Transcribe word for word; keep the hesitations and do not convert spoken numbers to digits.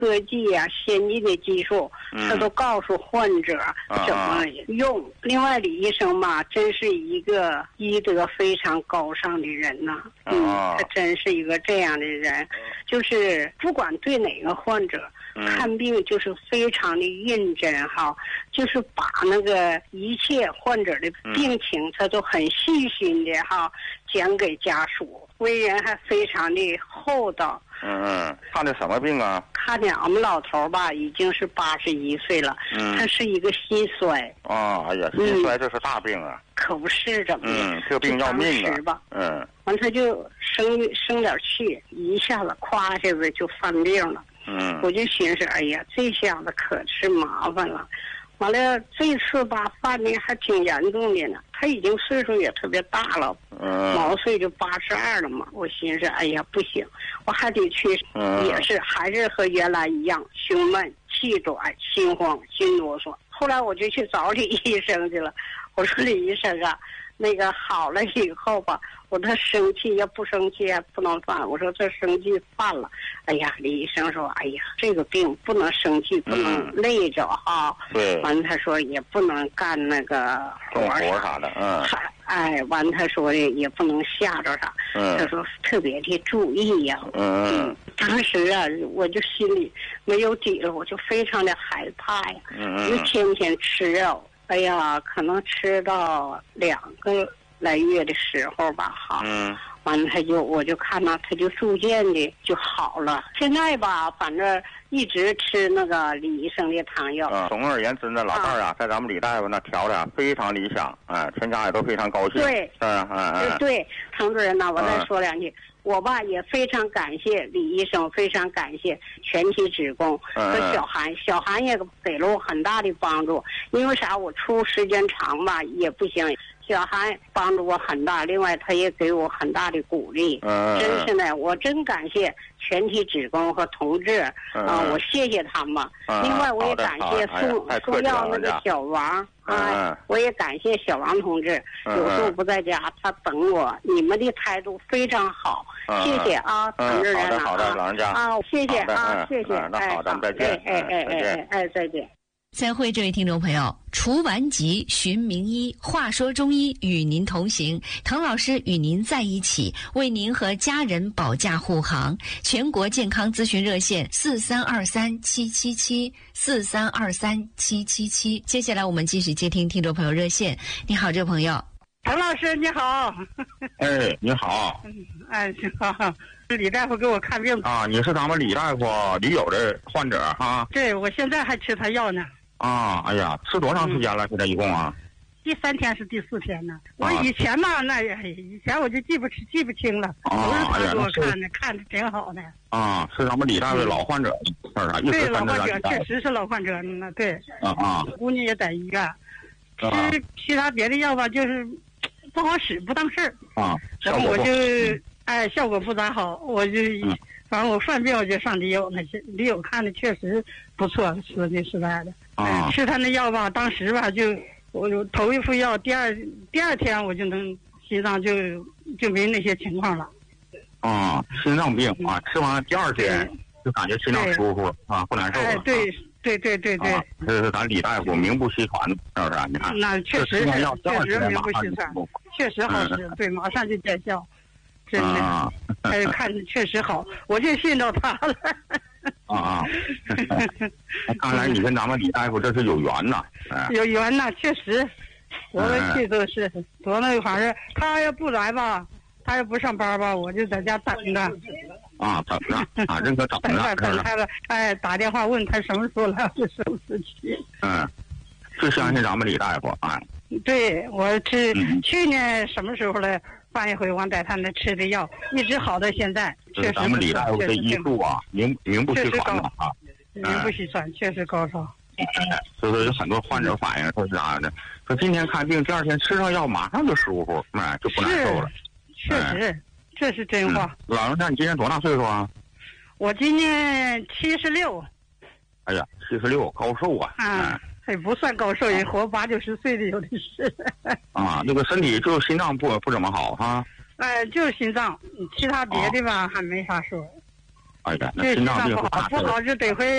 科技呀、啊、先进的技术，他都告诉患者怎么用。嗯、另外，李医生嘛，真是一个医德非常高尚的人呐、啊。嗯，他真是一个这样的人，就是不管对哪个患者。看病就是非常的认真哈，就是把那个一切患者的病情，他都很细心的哈讲给家属，为人还非常的厚道。 嗯嗯，看的什么病啊？ 看的俺们老头吧，已经是八十一岁了，嗯，他是一个心衰。 啊，哎呀，心衰这是大病啊！ 可不是怎么的？ 嗯，这病要命啊！ 吧， 嗯， 完他就生生点气，一下子咵下子就犯病了。 嗯， 我就寻思，哎呀，这下子可是麻烦了。完了，这次吧，犯的还挺严重的呢。他已经岁数也特别大了， 嗯， 毛岁就八十二了嘛。我寻思，哎呀，不行，我还得去， 嗯、 也是还是和原来一样，胸闷、气短、心慌、心哆嗦。后来我就去找李医生去了。我说李医生啊，那个好了以后吧，我说他生气要不生气还不能犯，我说这生气犯了，哎呀，李医生说，哎呀，这个病不能生气，不能累着哈。 对。 完了他说也不能干那个活啥的，嗯。 哎，完他说的也不能吓着他， 嗯。 他说特别的注意呀、啊。 嗯嗯。 当时啊，我就心里没有底了，我就非常的害怕呀。 嗯嗯。 就天天吃药。哎呀，可能吃到两个来月的时候吧，哈， 嗯， 完了他就我就看到他就逐渐的就好了。现在吧，反正一直吃那个李医生的汤药。 嗯，总而言之呢，老伴儿啊，在咱们李大夫那调的非常理想，哎，全家也都非常高兴。 对， 嗯嗯嗯， 对，唐主任呐，我再说两句。嗯我吧也非常感谢李医生，非常感谢全体职工和小韩，小韩也给了我很大的帮助。因为啥？我出时间长吧也不行，小韩帮助我很大，另外他也给我很大的鼓励。 嗯， 真是呢，我真感谢全体职工和同志啊、呃，我谢谢他们。 嗯、 另外我也感谢送送药那个小王。啊，我也感谢小王同志，有时候不在家，他等我。你们的态度非常好，谢谢啊，同志人好的，好的，老人家啊，谢谢啊，谢谢。 那好，咱们再见。 哎哎哎哎哎，再见。 再会，这位听众朋友，除顽疾寻名医，话说中医与您同行，滕老师与您在一起，为您和家人保驾护航。全国健康咨询热线四三二三七七七四三二三七七七。接下来我们继续接听听众朋友热线。你好，这位朋友。 滕老师你好。 哎，你好。 哎，你好。李大夫给我看病啊，你是咱们李大夫李友的患者哈？ 对，我现在还吃他药呢。 啊，哎呀，吃多长时间了？现在一共啊？ 第三天是第四天呢。我以前嘛，那以前我就记不记不清了。 啊， 都是他给我看的，看的挺好的。 啊，是咱们李大夫老患者，是不是？ 对，老患者确实是老患者呢。对。 啊啊。 姑娘也在医院，吃其他别的药吧，就是不好使，不当事儿。 啊。 然后我就哎，效果不咋好，我就。反正我犯病我就上李友那些，李友看的确实不错，说句实在的， 啊、 嗯，吃他那药吧，当时吧就我就头一副药，第二第二天我就能心脏就就没那些情况了。 啊，心脏病啊，嗯、吃完第二天就感觉心脏舒服啊，不难受了。 哎，对对对对对， 啊、这是咱李大夫名不虚传，是不是？你看， 那确实是，确实名不虚传，确实好使，嗯、对，马上就见效。真是，哎、啊，看着确实好，我就信着他了。 啊啊！看来你跟咱们李大夫这是有缘呐、 哎。有缘呐，确实，多了去都是，多了反正他要不来吧，他要不上班吧，我就在家等着。 啊，等着啊，认可等着， 等他了。哎，打电话问他什么时候来，就什么时候去。 嗯，就相信咱们李大夫啊。 对，我是、嗯、去年什么时候来？办一回，我在他那吃的药，一直好到现在，确实。 咱们李大夫的医术啊，名名不虚传的啊， 名不虚传，确实高超。 所以说有很多患者反映说是啥的，说今天看病，第二天吃上药，马上就舒服，哎，就不难受了。 确实，这是真话。 嗯、老人家，你今年多大岁数啊？ 我今年七十六。 哎呀，七十六，高寿啊！ 啊。也不算高寿，也活八九十岁的有的是。 啊，那个身体就心脏不不怎么好哈。 哎、呃，就是心脏，其他别的吧、啊、还没啥说。 哎呀，那心脏病不好，不好就得回。